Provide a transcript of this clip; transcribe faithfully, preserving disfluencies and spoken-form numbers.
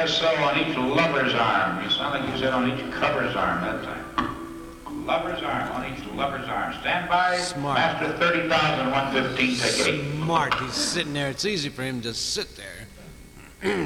S O on each lover's arm. You sound like you said on each cover's arm that time. Lover's arm, on each lover's arm. Stand by. Smart. Master thirty thousand one fifteen, take eight. Smart. He's sitting there. It's easy for him to sit there.